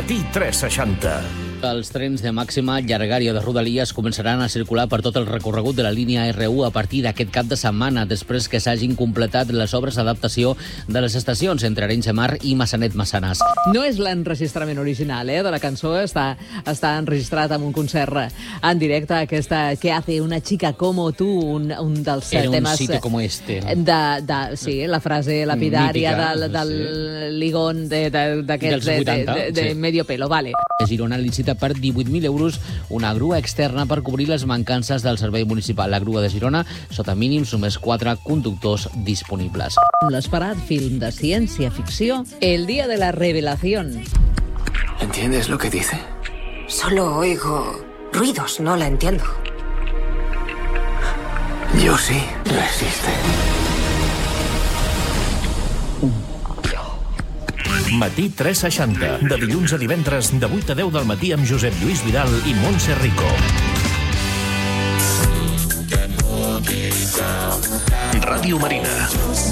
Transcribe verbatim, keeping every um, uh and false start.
Matí tres seixanta. Els trens de màxima llargària de Rodalies començaran a circular per tot el recorregut de la línia erre u a partir d'aquest cap de setmana, després que s'hagin completat les obres d'adaptació de les estacions entre Arenys de Mar i Massanet-Massanes. No és l'enregistrament original, eh, de la cançó, està, està enregistrat amb un concert en directe, aquesta Que hace una chica como tú, un, un dels Era temes... un sitio como este. De, de, sí, la frase lapidària Mítica, del, del sí. ligón d'aquest Dels de, de, vuitanta, de, de sí. medio pelo, vale. A Girona licita per divuit mil euros una grua externa per cobrir les mancances del servei municipal. La grua de Girona, sota mínims, només quatre conductors disponibles. L'esperat film de ciència-ficció, El día de la revelación. ¿Entiendes lo que dice? Solo oigo ruidos, no la entiendo. Yo sí. Resiste. Matí tres seixanta. De dilluns a divendres, de vuit a deu del matí amb Josep Lluís Vidal i Montse Rico. Ràdio Marina.